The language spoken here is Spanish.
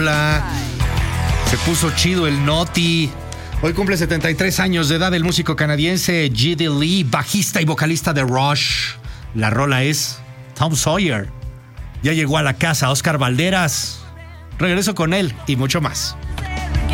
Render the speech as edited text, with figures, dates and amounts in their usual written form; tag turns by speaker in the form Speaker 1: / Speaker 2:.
Speaker 1: rola. Se puso chido el Noti. Hoy cumple 73 años de edad el músico canadiense G.D. Lee, bajista y vocalista de Rush. La rola es Tom Sawyer. Ya llegó a la casa Oscar Valderas. Regreso con él y mucho más.